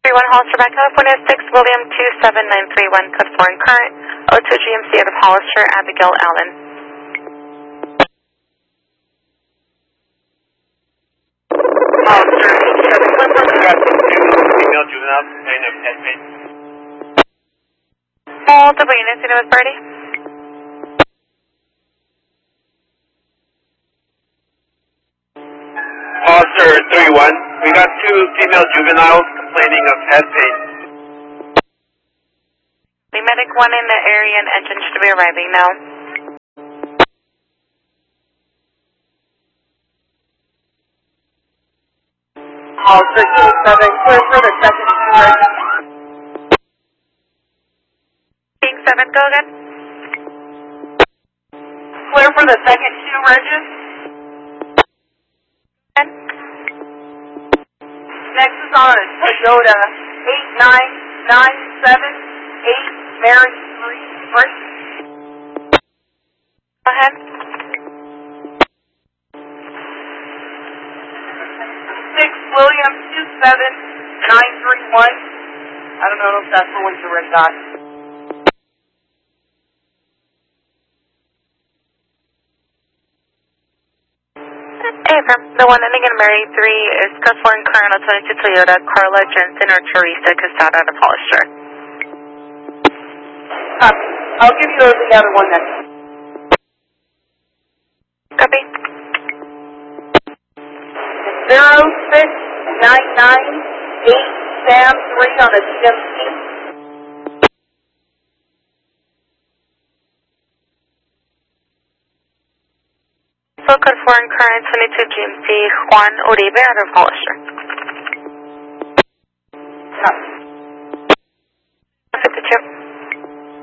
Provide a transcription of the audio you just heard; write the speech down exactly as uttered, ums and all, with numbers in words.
three one Hollister back California, six William two seven nine three one, code four and current, O two G M C out of Hollister, Abigail Allen. Hollister, seven one one, we got two female juveniles complaining of head pain. Multiple units, you know, Miss Birdie? Officer three one, we got two female juveniles complaining of head pain. The medic one in the area and engine should be arriving now. Officer two seven, clear for the second emergency. King seven, go again. Clear for the second two regis. Next is on a Toyota eight nine nine seven eight Mary Street, Brick. Go ahead. six William two seven nine three one. I don't know if that's the one you already got. Hey, from the one ending in Mary three is code four and current, O twenty-two Toyota, Carla Jensen or Teresa Casada out of Hollister. Copy. I'll give you the other one next. Copy. zero six nine nine eight Sam three on a C M C. So code four and current, twenty-two G M C, Juan Uribe out of Hollister. Copy.